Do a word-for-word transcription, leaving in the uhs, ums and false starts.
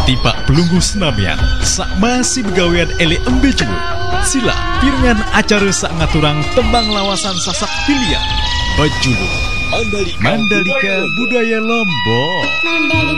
tiba pelunggu senamian sak masih begawian eli embe jemu. Sila piringan acara sak ngaturang tembang lawasan sasak pilihan. Bajulu Mandalika, Mandalika Budaya Lombok. Mandalika